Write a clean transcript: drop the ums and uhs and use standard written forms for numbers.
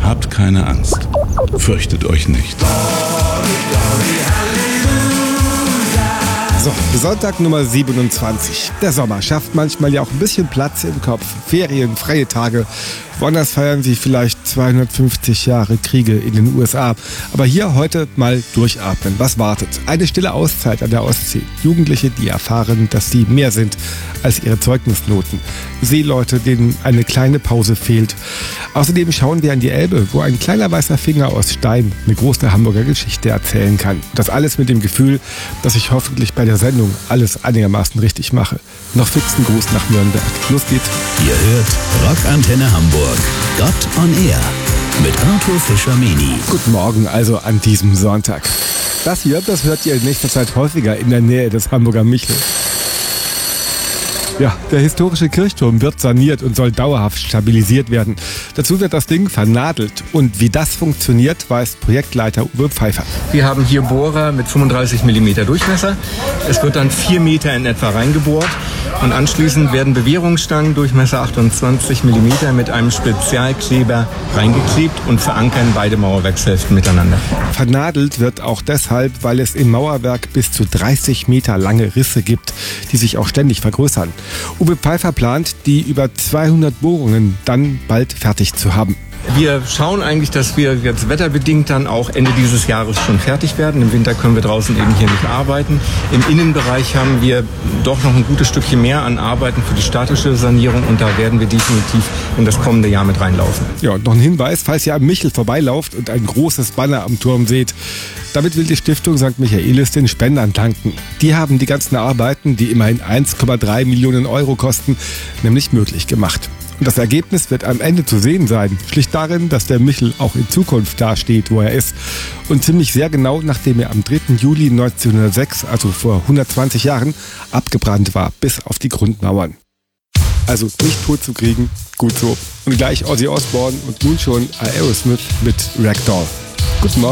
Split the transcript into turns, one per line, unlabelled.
Habt keine Angst. Fürchtet euch nicht.
So, Sonntag Nummer 27. Der Sommer schafft manchmal ja auch ein bisschen Platz im Kopf. Ferien, freie Tage. Woanders feiern sie vielleicht 250 Jahre Kriege in den USA. Aber hier heute mal durchatmen. Was wartet? Eine stille Auszeit an der Ostsee. Jugendliche, die erfahren, dass sie mehr sind als ihre Zeugnisnoten. Seeleute, denen eine kleine Pause fehlt. Außerdem schauen wir an die Elbe, wo ein kleiner weißer Finger aus Stein eine große Hamburger Geschichte erzählen kann. Das alles mit dem Gefühl, dass ich hoffentlich bei der Sendung alles einigermaßen richtig mache. Noch fixen Gruß nach Nürnberg. Los geht's.
Ihr hört Rockantenne Hamburg. Gott on Air mit Arthur Fischer-Meni.
Guten Morgen also an diesem Sonntag. Das hier, das hört ihr in nächster Zeit häufiger in der Nähe des Hamburger Michel. Ja, der historische Kirchturm wird saniert und soll dauerhaft stabilisiert werden. Dazu wird das Ding vernadelt. Und wie das funktioniert, weiß Projektleiter Uwe Pfeiffer.
Wir haben hier Bohrer mit 35 mm Durchmesser. Es wird dann 4 Meter in etwa reingebohrt. Und anschließend werden Bewehrungsstangen Durchmesser 28 mm mit einem Spezialkleber reingeklebt und verankern beide Mauerwerkshälften miteinander.
Vernadelt wird auch deshalb, weil es im Mauerwerk bis zu 30 Meter lange Risse gibt, die sich auch ständig vergrößern. Uwe Pfeiffer plant, die über 200 Bohrungen dann bald fertig zu haben.
Wir schauen eigentlich, dass wir jetzt wetterbedingt dann auch Ende dieses Jahres schon fertig werden. Im Winter können wir draußen eben hier nicht arbeiten. Im Innenbereich haben wir doch noch ein gutes Stückchen mehr an Arbeiten für die statische Sanierung und da werden wir definitiv in das kommende Jahr mit reinlaufen.
Ja, und noch ein Hinweis, falls ihr am Michel vorbeilauft und ein großes Banner am Turm seht. Damit will die Stiftung St. Michaelis den Spendern danken. Die haben die ganzen Arbeiten, die immerhin 1,3 Millionen Euro kosten, nämlich möglich gemacht. Und das Ergebnis wird am Ende zu sehen sein. Schlicht darin, dass der Michel auch in Zukunft dasteht, wo er ist. Und ziemlich sehr genau, nachdem er am 3. Juli 1906, also vor 120 Jahren, abgebrannt war, bis auf die Grundmauern. Also nicht tot zu kriegen, gut so. Und gleich Ozzy Osbourne und nun schon Aerosmith mit Ragdoll. Guten Morgen.